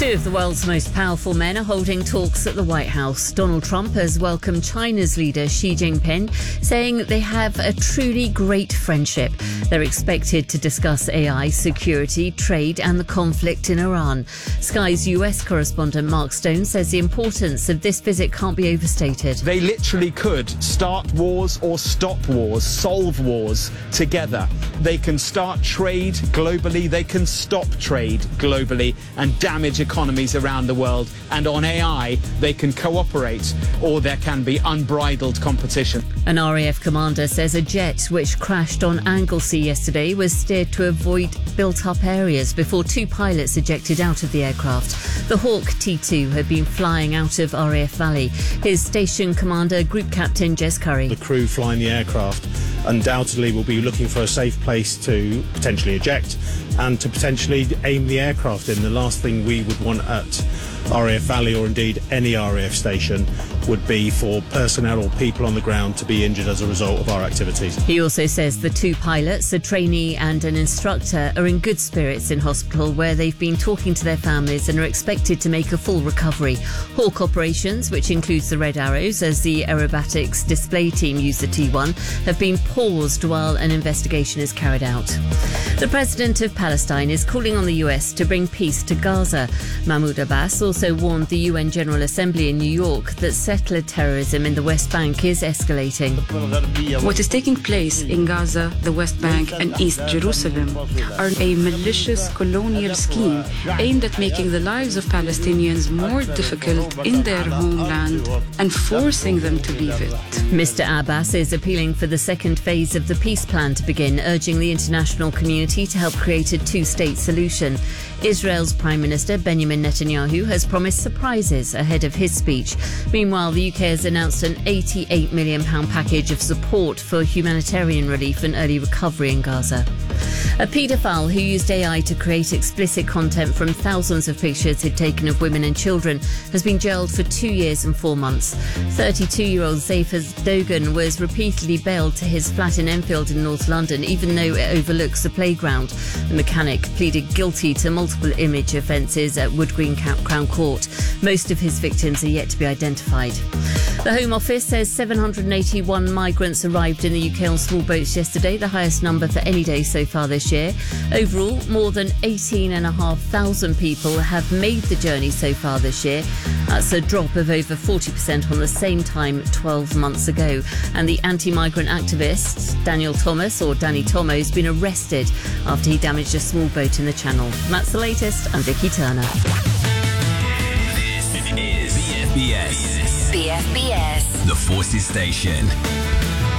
Two of the world's most powerful men are holding talks at the White House. Donald Trump has welcomed China's leader Xi Jinping, saying they have a truly great friendship. They're expected to discuss AI, security, trade and the conflict in Iran. Sky's US correspondent Mark Stone says the importance of this visit can't be overstated. They literally could start wars or stop wars, solve wars together. They can start trade globally, they can stop trade globally and damage economies around the world. And on AI, they can cooperate, or there can be unbridled competition. An RAF commander says a jet which crashed on Anglesey yesterday was steered to avoid built-up areas before two pilots ejected out of the aircraft. The Hawk T2 had been flying out of RAF Valley. His station commander, Group Captain Jez Curry. The crew flying the aircraft undoubtedly will be looking for a safe place to potentially eject and to potentially aim the aircraft in. The last thing we would want at RAF Valley, or indeed any RAF station, would be for personnel or people on the ground to be injured as a result of our activities. He also says the two pilots, a trainee and an instructor, are in good spirits in hospital where they've been talking to their families and are expected to make a full recovery. Hawk operations, which includes the Red Arrows as the aerobatics display team use the T1, have been paused while an investigation is carried out. The president of Palestine is calling on the US to bring peace to Gaza. Mahmoud Abbas also warned the UN General Assembly in New York that settler terrorism in the West Bank is escalating. What is taking place in Gaza, the West Bank and East Jerusalem are a malicious colonial scheme aimed at making the lives of Palestinians more difficult in their homeland and forcing them to leave it. Mr. Abbas is appealing for the second phase of the peace plan to begin, urging the international community to help create a two-state solution. Israel's Prime Minister Benjamin Netanyahu has promised surprises ahead of his speech. Meanwhile, the UK has announced an £88 million package of support for humanitarian relief and early recovery in Gaza. A paedophile who used AI to create explicit content from thousands of pictures he'd taken of women and children has been jailed for 2 years and 4 months. 32-year-old Zafar Dogan was repeatedly bailed to his flat in Enfield in North London, even though it overlooks the playground. The mechanic pleaded guilty to multiple image offences at Wood Green Crown Court. Most of his victims are yet to be identified. The Home Office says 781 migrants arrived in the UK on small boats yesterday, the highest number for any day so far this year. Overall, more than 18,500 people have made the journey so far this year. That's a drop of over 40% on the same time 12 months ago. And the anti-migrant activist Daniel Thomas, or Danny Tomo, has been arrested after he damaged a small boat in the Channel. That's the latest. I'm Vicky Turner. This is BFBS. BFBS. The Forces Station.